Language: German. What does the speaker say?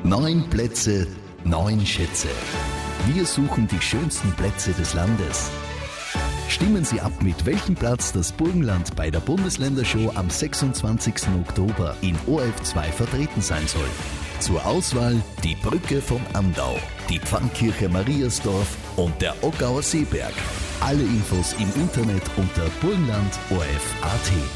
9 Plätze, 9 Schätze. Wir suchen die schönsten Plätze des Landes. Stimmen Sie ab, mit welchem Platz das Burgenland bei der Bundesländershow am 26. Oktober in ORF2 vertreten sein soll. Zur Auswahl die Brücke vom Amdau, die Pfarrkirche Mariasdorf und der Oggauer Seeberg. Alle Infos im Internet unter burgenland.orf.at.